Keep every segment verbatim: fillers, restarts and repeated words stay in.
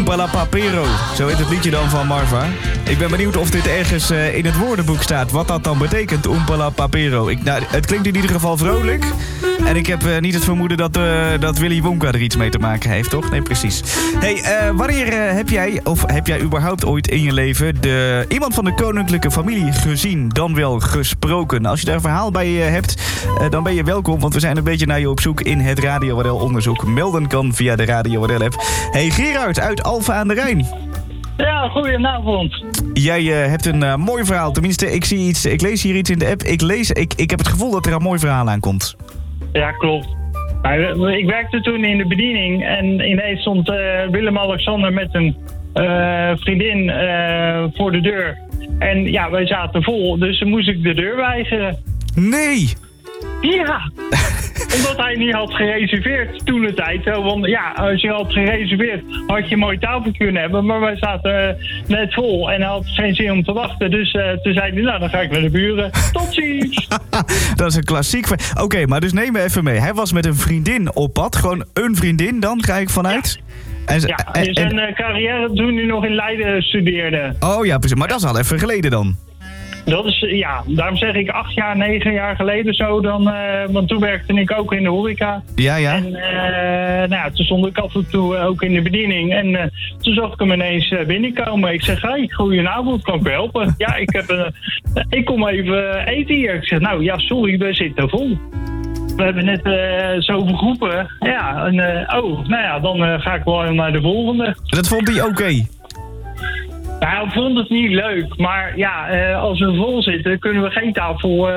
Oompa La Papero. Zo heet het liedje dan van Marva. Ik ben benieuwd of dit ergens uh, in het woordenboek staat. Wat dat dan betekent, Oompa La Papero. Ik, nou, het klinkt in ieder geval vrolijk. En ik heb uh, niet het vermoeden dat, uh, dat Willy Wonka er iets mee te maken heeft, toch? Nee, precies. Hey, uh, wanneer uh, heb jij, of heb jij überhaupt ooit in je leven de, iemand van de koninklijke familie gezien, dan wel gesproken? Als je daar een verhaal bij je hebt, uh, dan ben je welkom, want we zijn een beetje naar je op zoek in het Radio W R L-onderzoek. Melden kan via de Radio W R L-app. Hey Gerard uit Alphen aan de Rijn. Ja, goedenavond. Jij uh, hebt een uh, mooi verhaal. Tenminste, ik zie iets. Ik lees hier iets in de app. Ik, lees, ik, ik heb het gevoel dat er een mooi verhaal aan komt. Ja, klopt. Nou, ik werkte toen in de bediening en ineens stond uh, Willem-Alexander met een uh, vriendin uh, voor de deur. En ja, wij zaten vol, dus dan moest ik de deur weigeren. Nee! Ja, omdat hij niet had gereserveerd toen de tijd. Want ja, als je had gereserveerd, had je een mooi tafel kunnen hebben. Maar wij zaten uh, net vol en hij had geen zin om te wachten. Dus uh, toen zei hij, nou dan ga ik naar de buren. Tot ziens! Dat is een klassiek. Oké, okay, maar dus neem me even mee. Hij was met een vriendin op pad. Gewoon een vriendin dan, ga ik vanuit? Ja. En, ja, en zijn uh, carrière toen hij nog in Leiden studeerde. Oh ja, precies. Maar dat is al even geleden dan. Dat is, ja, daarom zeg ik acht jaar, negen jaar geleden zo dan, uh, want toen werkte ik ook in de horeca. Ja, ja. En uh, nou ja, toen stond ik af en toe ook in de bediening en uh, toen zag ik hem ineens uh, binnenkomen. Ik zeg, hey, goedenavond, kan ik u helpen? Ja, ik, heb, uh, ik kom even eten hier. Ik zeg, nou ja, sorry, we zitten vol. We hebben net uh, zoveel groepen. Ja, en uh, oh, nou ja, dan uh, ga ik wel naar de volgende. Dat vond hij oké? Okay. Nou, ik vond het niet leuk, maar ja, uh, als we vol zitten kunnen we geen tafel uh,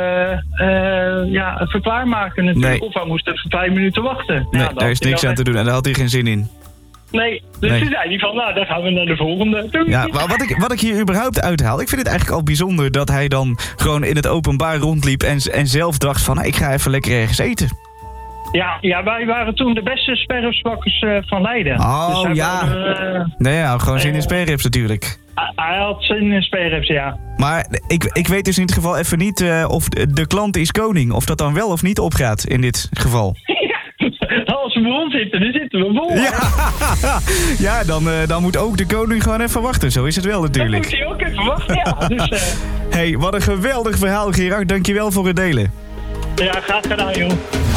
uh, ja, verklaarmaken natuurlijk. Nee. Of we moesten even vijf minuten wachten. Nee, ja, daar is niks aan te doen en daar had hij geen zin in. Nee, dus nee. Toen zei hij van, nou, dan gaan we naar de volgende. Doei. Ja, maar wat ik, wat ik hier überhaupt uithaal, ik vind het eigenlijk al bijzonder dat hij dan gewoon in het openbaar rondliep en, en zelf dacht van, nou, ik ga even lekker ergens eten. Ja, ja, wij waren toen de beste sperripsbakkers uh, van Leiden. Oh, dus ja. Waren, uh, nee, ja, gewoon zin in sperrips natuurlijk. Hij had zin in sperrips, ja. Maar ik, ik weet dus in dit geval even niet uh, of de, de klant is koning. Of dat dan wel of niet opgaat in dit geval. Ja, als we vol zitten, dan zitten we vol. Ja, ja dan, uh, dan moet ook de koning gewoon even wachten. Zo is het wel natuurlijk. Dan moet hij ook even wachten, ja. Dus, uh... hey, wat een geweldig verhaal, Gerard. Dankjewel voor het delen. Ja, graag gedaan, joh.